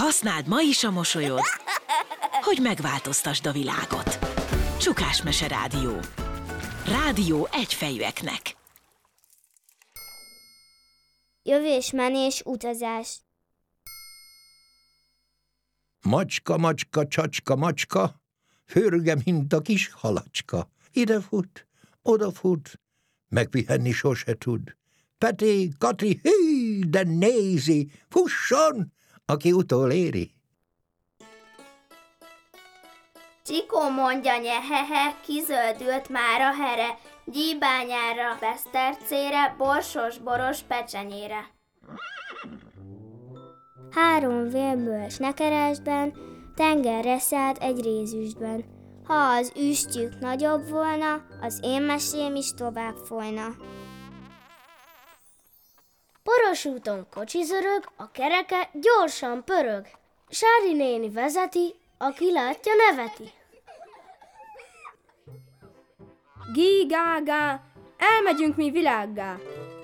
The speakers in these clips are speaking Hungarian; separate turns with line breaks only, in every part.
Használd ma is a mosolyod, hogy megváltoztasd a világot. Csukás Mese Rádió. Rádió egyfejűeknek.
Jövés-menés utazás.
Macska, macska, csacska, macska, fürge, mint a kis halacska. Ide fut, oda fut, megpihenni sose tud. Peti, Kati, hű, de nézi, fusson, aki utoléri.
Csikó mondja nyehehe, kizöldült már a here, gyíbányára, besztercére, borsos-boros pecsenyére. 3 vérműves nekeresben, tengerre szállt egy rézüstben. Ha az üstjük nagyobb volna, az én mesém is tovább folyna. Poros úton kocsizörög, a kereke gyorsan pörög. Sári néni vezeti, aki látja neveti.
Gí-gá-gá, elmegyünk mi világgá.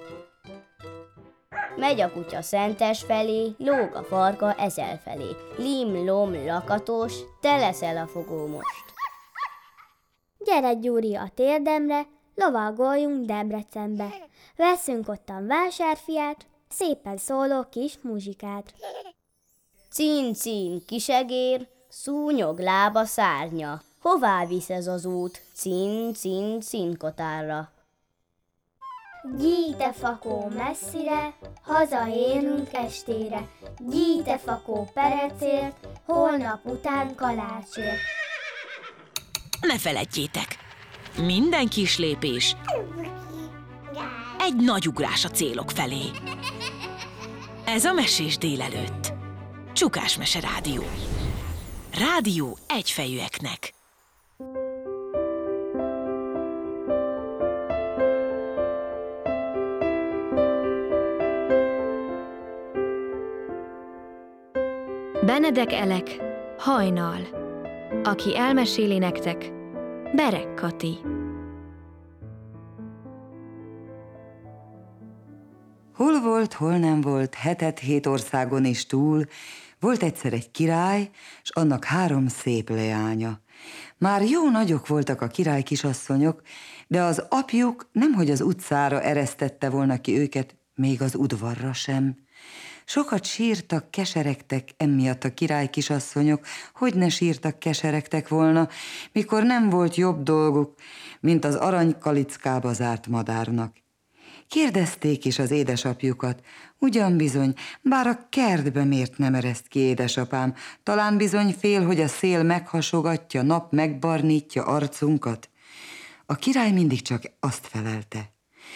Megy a kutya Szentes felé, lóg a farka Ezel felé. Lim-lom lakatos, te leszel a fogó most. Gyere, Gyuri, a térdemre, lovagoljunk Debrecenbe. Veszünk ottan vásárfiát, szépen szóló kis muzsikát. Cín-cín kisegér, szúnyog lába szárnya. Hová visz ez az út, cín-cín kotárra? Gyíte fakó messzire, hazaérünk estére. Gyíte fakó perecért, holnap után kalácsért.
Ne feledjétek, minden kis lépés egy nagy ugrás a célok felé. Ez a Mesés délelőtt. Csukás Mese Rádió. Rádió egyfejűeknek.
Benedek Elek, hajnal. Aki elmeséli nektek, Berek Kati.
Hol volt, hol nem volt, 7 országon is túl, volt egyszer egy király, s annak 3 szép leánya. Már jó nagyok voltak a király kisasszonyok, de az apjuk nemhogy az utcára eresztette volna ki őket, még az udvarra sem. Sokat sírtak, keseregtek, emiatt a király kisasszonyok, hogy ne sírtak, keseregtek volna, mikor nem volt jobb dolguk, mint az aranykalickába zárt madárnak. Kérdezték is az édesapjukat, ugyan bizony, bár a kertbe miért nem ereszt ki édesapám, talán bizony fél, hogy a szél meghasogatja, nap megbarnítja arcunkat. A király mindig csak azt felelte.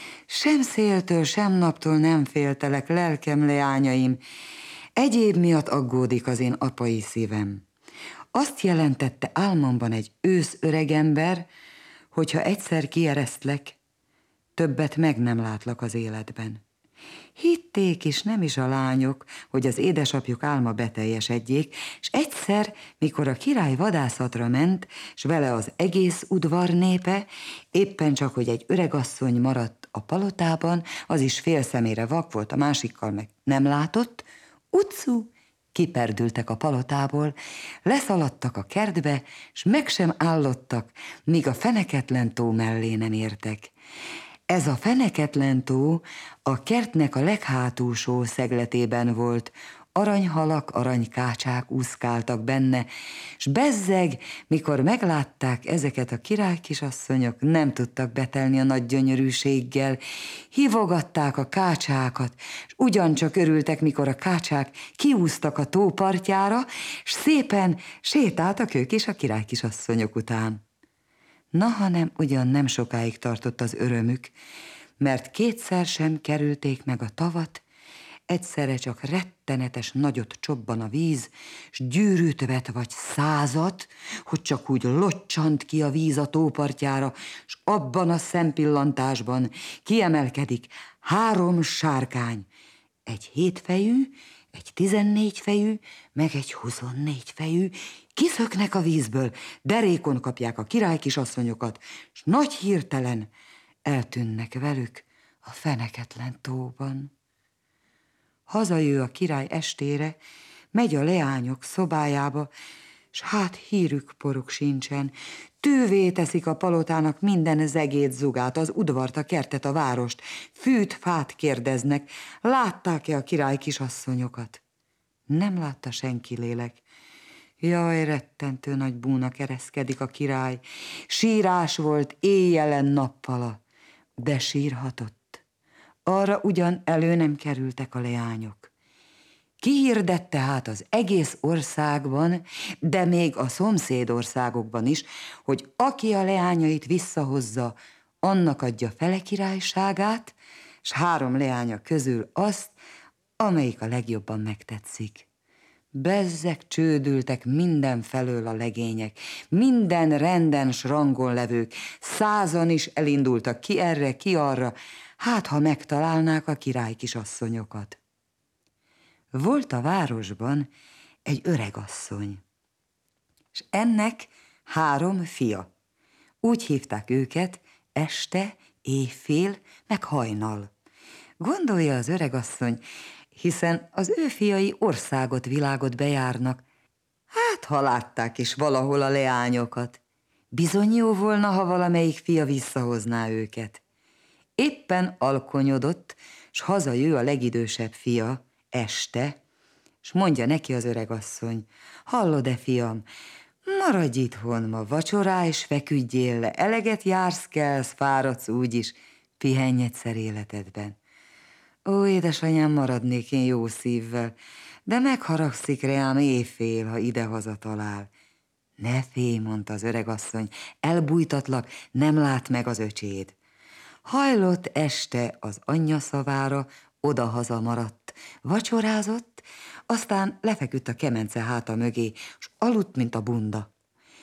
Sem széltől, sem naptól nem féltelek, lelkem leányaim. Egyéb miatt aggódik az én apai szívem. Azt jelentette álmomban egy ősz öregember, hogyha egyszer kieresztlek, többet meg nem látlak az életben. Hitték is nem is a lányok, hogy az édesapjuk álma beteljesedjék, és egyszer, mikor a király vadászatra ment, s vele az egész udvar népe, éppen csak, hogy egy öregasszony maradt a palotában, az is fél szemére vak volt, a másikkal meg nem látott, utcú, kiperdültek a palotából, leszaladtak a kertbe, s meg sem állottak, míg a Feneketlen tó mellé nem értek. Ez a Feneketlen tó a kertnek a leghátulsó szegletében volt, aranyhalak, aranykácsák úszkáltak benne, s bezzeg, mikor meglátták ezeket a királykisasszonyok, nem tudtak betelni a nagy gyönyörűséggel, hívogatták a kácsákat, s ugyancsak örültek, mikor a kácsák kiúztak a tó partjára, s szépen sétáltak ők is a királykisasszonyok után. Na, hanem ugyan nem sokáig tartott az örömük, mert 2-szer sem kerülték meg a tavat, egyszerre csak rettenetes nagyot csobban a víz, s gyűrűt vett vagy 100, hogy csak úgy locsant ki a víz a tópartjára, s abban a szempillantásban kiemelkedik 3 sárkány, egy 7 fejű, egy 14 fejű, meg egy 24 fejű, kiszöknek a vízből, derékon kapják a királykisasszonyokat, s nagy hirtelen eltűnnek velük a Feneketlen tóban. Hazajő a király estére, Megy a leányok szobájába, s hát hírük-poruk sincsen. Tűvé teszik a palotának minden zegét zugát, az udvart, a kertet, a várost. Fűt, fát kérdeznek, látták-e a király kisasszonyokat? Nem látta senki, lélek. Jaj, rettentő nagy búnak ereszkedik a király. Sírás volt éjjelen nappala, de sírhatott. Arra ugyan elő nem kerültek a leányok. Kihirdette hát az egész országban, de még a szomszédországokban is, hogy aki a leányait visszahozza, annak adja fele királyságát, s 3 leánya közül azt, amelyik a legjobban megtetszik. Bezzeg csődültek mindenfelől a legények, minden renden s rangon levők, 100-an is elindultak ki erre, ki arra, hát ha megtalálnák a király kisasszonyokat. Volt a városban egy öregasszony, és ennek 3 fia. Úgy hívták őket este, éjfél, meg hajnal. Gondolja az öregasszony, hiszen az ő fiai országot, világot bejárnak. Hát, ha látták is valahol a leányokat. Bizony jó volna, ha valamelyik fia visszahozná őket. Éppen alkonyodott, s hazajő a legidősebb fia, este, s mondja neki az öregasszony: hallod-e, fiam, maradj itthon ma, vacsorálj, s feküdjél le, eleget jársz, kelsz, fáradsz úgyis, pihenj egyszer életedben. Ó, édesanyám, maradnék én jó szívvel, de megharagszik rám éjfél, ha idehaza talál. Ne félj, mondta az öregasszony, elbújtatlak, nem lát meg az öcséd. Hajlott este az anyja szavára, odahaza maradt, vacsorázott, aztán lefeküdt a kemence háta mögé, s aludt, mint a bunda.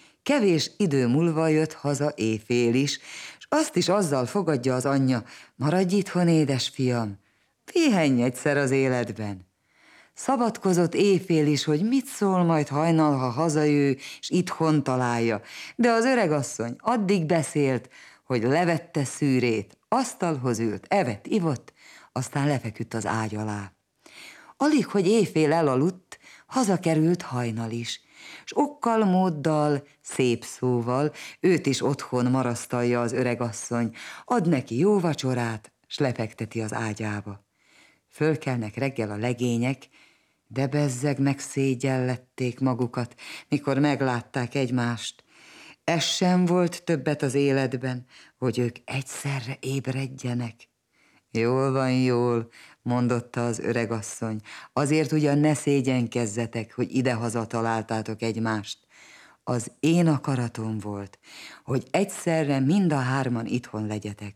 Kevés idő múlva jött haza éjfél is, s azt is azzal fogadja az anyja: maradj itthon, édesfiam, pihenj egyszer az életben. Szabadkozott éjfél is, hogy mit szól majd hajnal, ha hazajő, és itthon találja, de az öregasszony addig beszélt, hogy levette szűrét, asztalhoz ült, evett, ivott, aztán lefeküdt az ágy alá. Alig, hogy éjfél elaludt, hazakerült hajnal is, s okkal, móddal, szép szóval őt is otthon marasztalja az öregasszony, ad neki jó vacsorát, s lefekteti az ágyába. Fölkelnek reggel a legények, de bezzeg megszégyellették magukat, mikor meglátták egymást. Ez sem volt többet az életben, hogy ők egyszerre ébredjenek. Jól van, jól, mondotta az öregasszony, azért ugyan ne szégyenkezzetek, hogy idehaza találtátok egymást. Az én akaratom volt, hogy egyszerre mind a 3 itthon legyetek.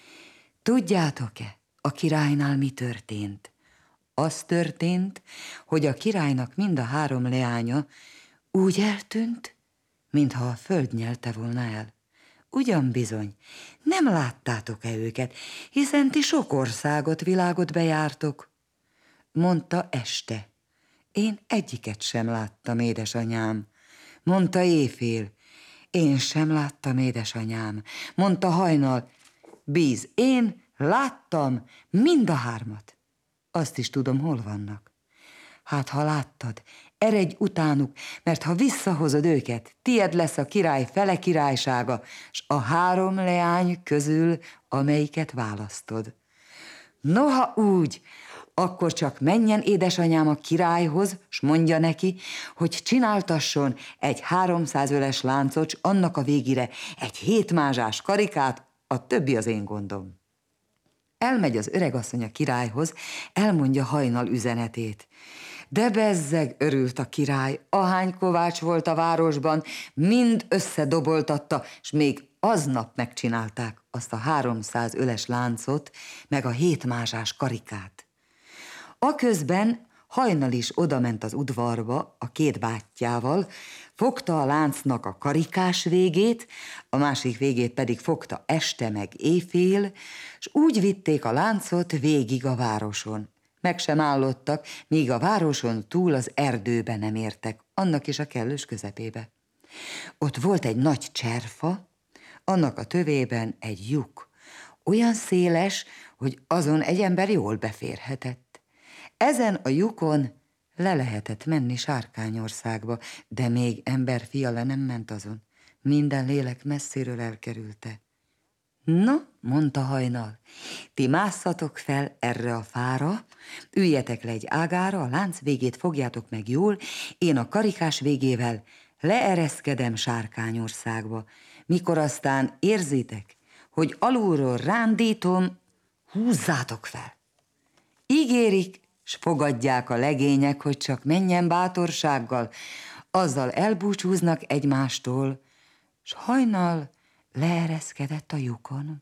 Tudjátok-e, a királynál mi történt? Az történt, hogy a királynak mind a 3 leánya úgy eltűnt, mintha a föld nyelte volna el. Ugyan bizony, nem láttátok-e őket, hiszen ti sok országot, világot bejártok? Mondta este: én egyiket sem láttam, édesanyám. Mondta éjfél: én sem láttam, édesanyám. Mondta hajnal: bíz, én láttam mind a 3. Azt is tudom, hol vannak. Hát, ha láttad, eredj utánuk, mert ha visszahozod őket, tied lesz a király fele királysága, s a 3 leány közül, amelyiket választod. Noha úgy, akkor csak menjen édesanyám a királyhoz, s mondja neki, hogy csináltasson egy 300 öles láncot, s annak a végére egy 7 mázsás karikát, a többi az én gondom. Elmegy az öregasszony a királyhoz, elmondja hajnal üzenetét. De bezzeg örült a király, ahány kovács volt a városban, mind összedoboltatta, s még aznap megcsinálták azt a 300 öles láncot, meg a 7 mázsás karikát. Aközben hajnal is odament az udvarba a 2 bátyjával, fogta a láncnak a karikás végét, a másik végét pedig fogta este meg éjfél, s úgy vitték a láncot végig a városon. Meg sem állottak, míg a városon túl az erdőbe nem értek, annak is a kellős közepébe. Ott volt egy nagy cserfa, annak a tövében egy lyuk, olyan széles, hogy azon egy ember jól beférhetett. Ezen a lyukon le lehetett menni Sárkányországba, de még emberfia le nem ment azon. Minden lélek messziről elkerülte. Na, mondta Hajnal, ti másszatok fel erre a fára, üljetek le egy ágára, a lánc végét fogjátok meg jól, én a karikás végével leereszkedem Sárkányországba. Mikor aztán érzitek, hogy alulról rándítom, húzzátok fel. Ígérik, s fogadják a legények, hogy csak menjen bátorsággal, azzal elbúcsúznak egymástól, s Hajnal leereszkedett a lyukon.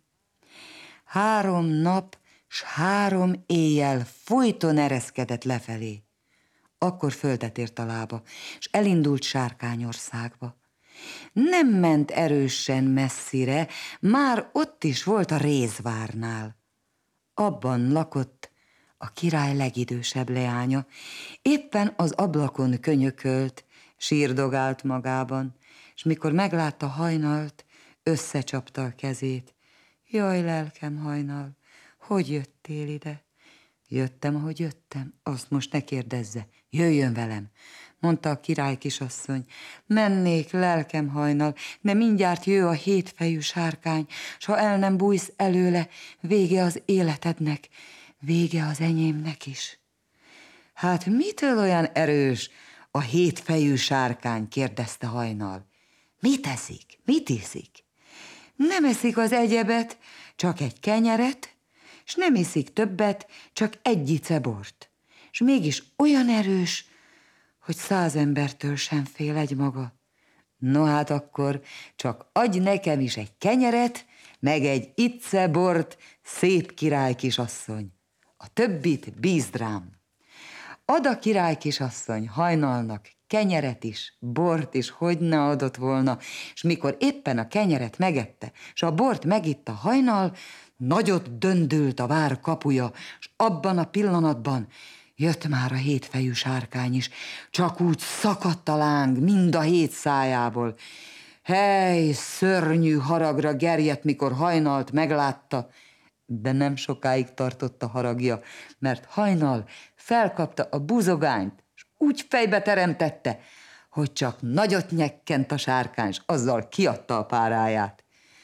3 nap s 3 éjjel folyton ereszkedett lefelé. Akkor földet ért a lába, s elindult Sárkányországba. Nem ment erősen messzire, már ott is volt a Rézvárnál. Abban lakott a király legidősebb leánya, éppen az ablakon könyökölt, sírdogált magában, és mikor meglátta Hajnalt, összecsapta a kezét. Jaj, lelkem, Hajnal, hogy jöttél ide? Jöttem, ahogy jöttem, azt most ne kérdezze, jöjjön velem, mondta a király kisasszony. Mennék, lelkem, Hajnal, de mindjárt jő a 7 fejű sárkány, s ha el nem bújsz előle, vége az életednek, vége az enyémnek is. Hát mitől olyan erős a 7 fejű sárkány, kérdezte Hajnal. Mit eszik, mit iszik? Nem eszik az egyebet, csak egy kenyeret, s nem iszik többet, csak egy ice bort. S mégis olyan erős, hogy 100 embertől sem fél egy maga. No hát akkor csak adj nekem is egy kenyeret, meg egy ice bort, szép király kisasszony. A többit bízd rám. Ad a király kisasszony Hajnalnak kenyeret is, bort is, hogy ne adott volna, és mikor éppen a kenyeret megette, s a bort megitta Hajnal, nagyot döndült a vár kapuja, s abban a pillanatban jött már a 7 fejű sárkány is, csak úgy szakadt a láng mind a 7 szájából. Hely, szörnyű haragra gerjedt, mikor Hajnalt meglátta, de nem sokáig tartott a haragja, mert Hajnal felkapta a buzogányt, és úgy fejbe teremtette, hogy csak nagyot nyekkent a sárkány, s azzal kiadta a páráját.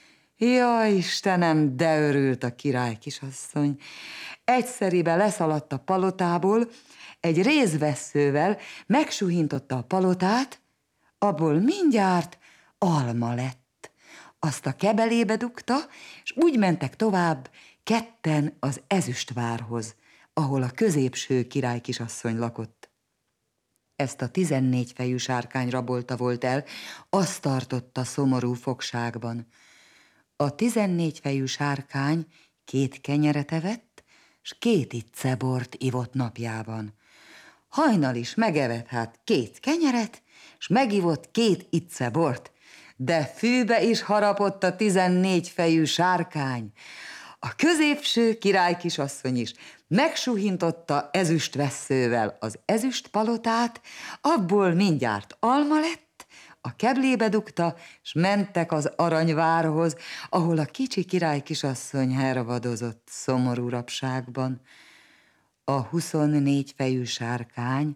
Jaj, Istenem, de örült a király kisasszony. Egyszeribe leszaladt a palotából, egy rézvesszővel megsuhintotta a palotát, abból mindjárt alma lett. Azt a kebelébe dugta, és úgy mentek tovább ketten az Ezüstvárhoz, ahol a középső király kisasszony lakott. Ezt a 14 fejű sárkány rabolta volt el, azt tartotta szomorú fogságban. A 14 fejű sárkány 2 kenyeret evett, s 2 ice bort ivott napjában. Hajnal is megevett hát 2 kenyeret, s megivott 2 ice bort, de fűbe is harapott a 14 fejű sárkány. A középső király kisasszony is megsuhintotta ezüstvesszővel az ezüstpalotát, abból mindjárt alma lett, a keblébe dugta, s mentek az aranyvárhoz, ahol a kicsi király kisasszony hervadozott szomorú rabságban. A 24 fejű sárkány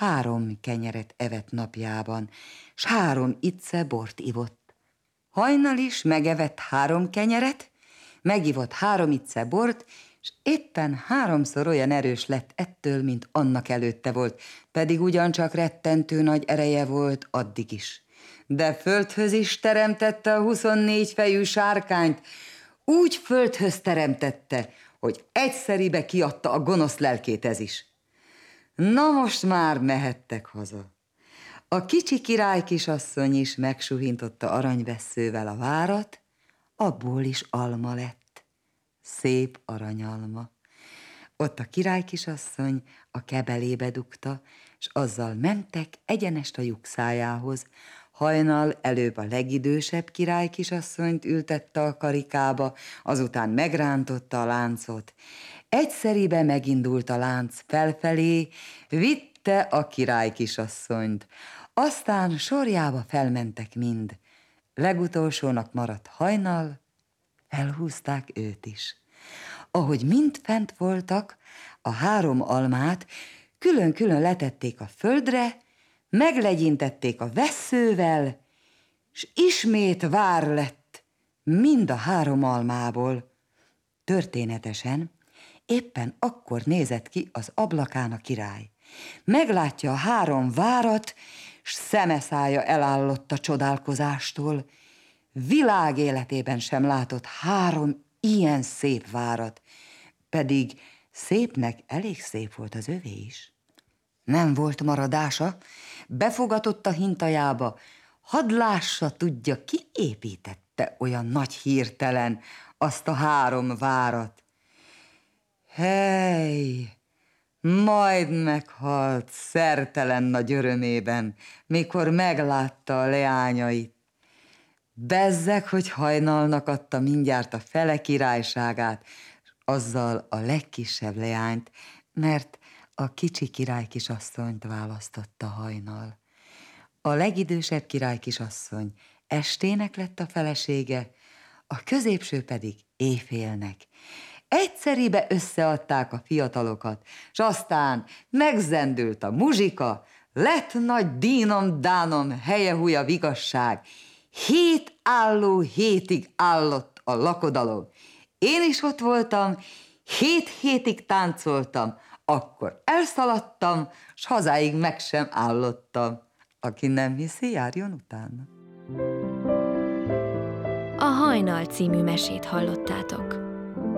3 kenyeret evett napjában, s 3 ice bort ivott. Hajnal is megevett 3 kenyeret, megivott 3 ice bort, és éppen 3-szor olyan erős lett ettől, mint annak előtte volt, pedig ugyancsak rettentő nagy ereje volt addig is. De földhöz is teremtette a 24 fejű sárkányt, úgy földhöz teremtette, hogy egyszeribe kiadta a gonosz lelkét ez is. Na most már mehettek haza. A kicsi király kisasszony is megsuhintotta aranyvesszővel a várat, abból is alma lett. Szép aranyalma. Ott a király kisasszony a kebelébe dugta, s azzal mentek egyenest a lyukszájához. Hajnal előbb a legidősebb király kisasszonyt ültette a karikába, azután megrántotta a láncot. Egyszeribe megindult a lánc felfelé, vitte a király kisasszonyt. Aztán sorjába felmentek mind. Legutolsónak maradt Hajnal, elhúzták őt is. Ahogy mind fent voltak, a 3 almát külön-külön letették a földre, meglegyintették a vesszővel, s ismét vár lett mind a 3 almából. Történetesen éppen akkor nézett ki az ablakán a király. Meglátja a 3 várat, s szemeszája elállott a csodálkozástól. Világ életében sem látott 3 ilyen szép várat, pedig szépnek elég szép volt az övé is. Nem volt maradása, befogatott a hintajába, hadd lássa, tudja, ki építette olyan nagy hirtelen azt a 3 várat. Hely, majd meghalt szertelen nagy örömében, mikor meglátta a leányait. Bezzeg, hogy hajnalnak adta mindjárt a fele királyságát, azzal a legkisebb leányt, mert a kicsi királykisasszonyt választotta hajnal. A legidősebb királykisasszony estének lett a felesége, a középső pedig éjfélnek. Egyszeribe összeadták a fiatalokat, s aztán megzendült a muzsika, lett nagy dínom-dánom, helye-húja vigasság. 7 álló hétig állott a lakodalom. Én is ott voltam, 7 hétig táncoltam, akkor elszaladtam, s hazáig meg sem állottam. Aki nem hiszi, járjon utána.
A Hajnal című mesét hallottátok.